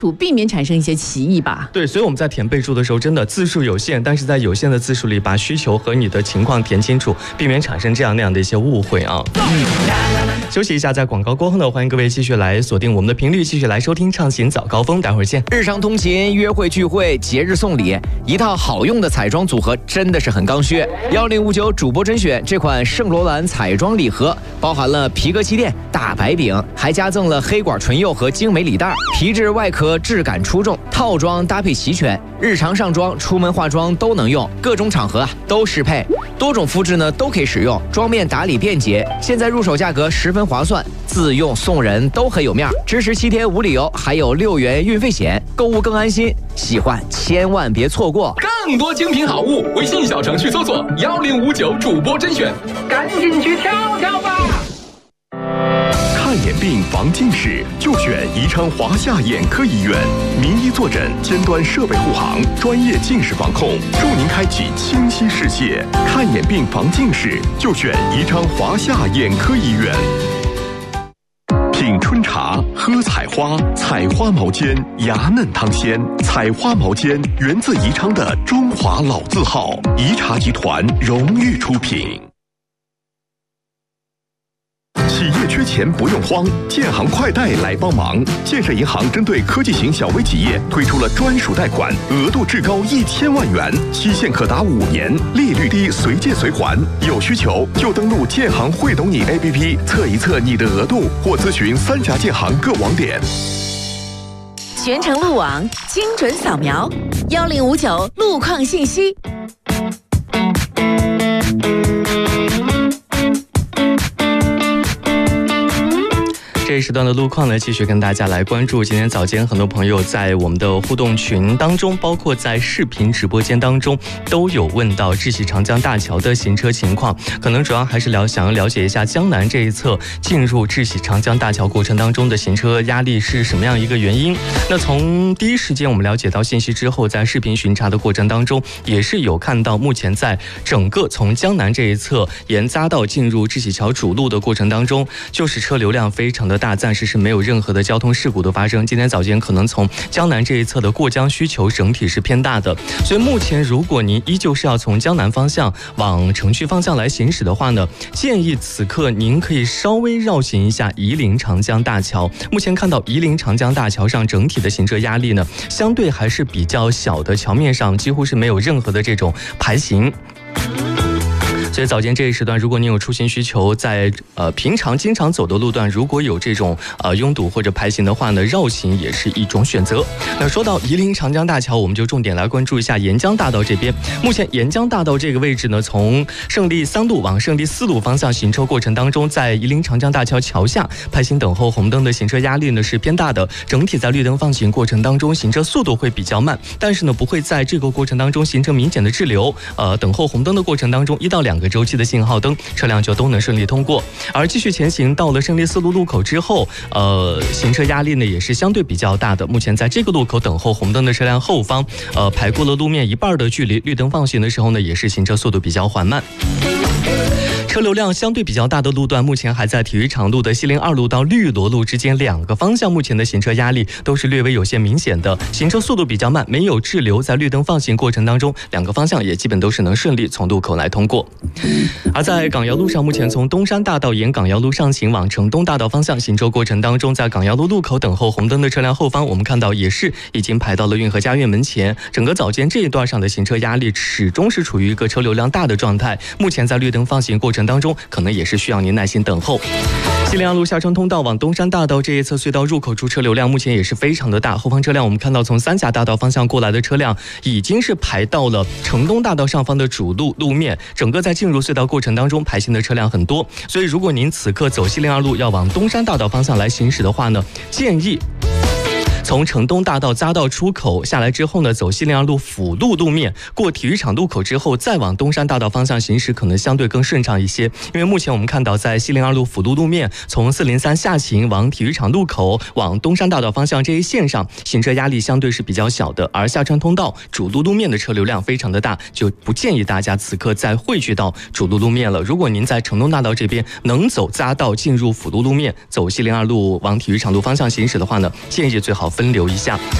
避免产生一些歧义吧。 对，所以我们在填备注的时候，真的字数有限，但是在有限的字数里，把需求和你的情况填清楚，避免产生这样那样的一些误会啊。休息一下，在广告过后呢，欢迎各位继续来锁定我们的频率，继续来收听畅行早高峰，待会儿见。 日常通勤、约会聚会、节日送礼，一套好用的彩妆组合真的是很刚需。1059主播甄选这款圣罗兰彩妆礼盒，包含了皮革气垫、大白饼，还加赠了黑管唇釉和精美礼袋，皮质外壳质感出众，套装搭配齐全，日常上妆、出门化妆都能用，各种场合都适配，多种肤质呢都可以使用，妆面打理便捷。现在入手价格十分划算，自用送人都很有面，支持7天无理由，还有6元运费险，购物更安心。喜欢千万别错过， 更多精品好物，微信小程序搜索1059主播甄选，赶紧去挑挑吧。 看眼病防近视，就选宜昌华夏眼科医院，名医坐诊，尖端设备护航，专业近视防控，助您开启清晰视线。看眼病防近视，就选宜昌华夏眼科医院。品春茶，喝采花，采花毛尖，芽嫩汤鲜。采花毛尖源自宜昌的中华老字号，宜茶集团荣誉出品。企业缺钱不用慌，建行快贷来帮忙。建设银行针对科技型小微企业推出了专属贷款，额度至高1000万元，期限可达5年，利率低，随借随还。有需求就登录建行会懂你 APP 测一测你的额度，或咨询3家建行各网点。 全程路网，精准扫描，1059路况信息。 这一时段的路况呢，继续跟大家来关注。今天早间，很多朋友在我们的互动群当中，包括在视频直播间当中，都有问到智喜长江大桥的行车情况。可能主要还是想要了解一下江南这一侧进入智喜长江大桥过程当中的行车压力是什么样一个原因。那从第一时间我们了解到信息之后，在视频巡查的过程当中，也是有看到目前在整个从江南这一侧沿匝道进入智喜桥主路的过程当中，就是车流量非常的大，暂时是没有任何的交通事故的发生。今天早间可能从江南这一侧的过江需求整体是偏大的，所以目前如果您依旧是要从江南方向往城区方向来行驶的话呢，建议此刻您可以稍微绕行一下夷陵长江大桥。目前看到夷陵长江大桥上整体的行车压力呢，相对还是比较小的，桥面上几乎是没有任何的这种排行。所以早间这一时段，如果你有出行需求，在平常经常走的路段，如果有这种拥堵或者排行的话呢，绕行也是一种选择。那说到夷陵长江大桥，我们就重点来关注一下沿江大道这边。目前沿江大道这个位置呢，从胜利3路往胜利4路方向行车过程当中，在夷陵长江大桥桥下排行等候红灯的行车压力呢是偏大的，整体在绿灯放行过程当中行车速度会比较慢，但是呢不会在这个过程当中形成明显的滞留。等候红灯的过程当中，1到2个周期的信号灯，车辆就都能顺利通过。而继续前行到了胜利4路路口之后，行车压力呢也是相对比较大的。目前在这个路口等候红灯的车辆后方，排过了路面1半的距离，绿灯放行的时候呢，也是行车速度比较缓慢。车流量相对比较大的路段，目前还在体育场路的西陵2路到绿萝路之间2个方向，目前的行车压力都是略微有些明显的，行车速度比较慢，没有滞留，在绿灯放行过程当中，2个方向也基本都是能顺利从路口来通过。而在港瑶路上，目前从东山大道沿港瑶路上行往城东大道方向行车过程当中，在港瑶路路口等候红灯的车辆后方，我们看到也是已经排到了运河家苑门前。整个早间这一段上的行车压力始终是处于一个车流量大的状态，目前在绿灯放行过程当中，可能也是需要您耐心等候。西陵2路下城通道往东山大道这一侧隧道入口处车流量目前也是非常的大，后方车辆我们看到从三峡大道方向过来的车辆已经是排到了城东大道上方的主路路面，整个在进入隧道过程当中排行的车辆很多，所以如果您此刻走西陵2路要往东山大道方向来行驶的话呢，建议从城东大道匝道出口下来之后呢，走西陵2路辅路路面，过体育场路口之后，再往东山大道方向行驶，可能相对更顺畅一些。因为目前我们看到，在西陵2路辅路路面，从403下行往体育场路口往东山大道方向这一线上，行车压力相对是比较小的。而下穿通道主路路面的车流量非常的大，就不建议大家此刻再汇聚到主路路面了。如果您在城东大道这边能走匝道进入辅路路面，走西陵2路往体育场路方向行驶的话呢，建议最好分流一下。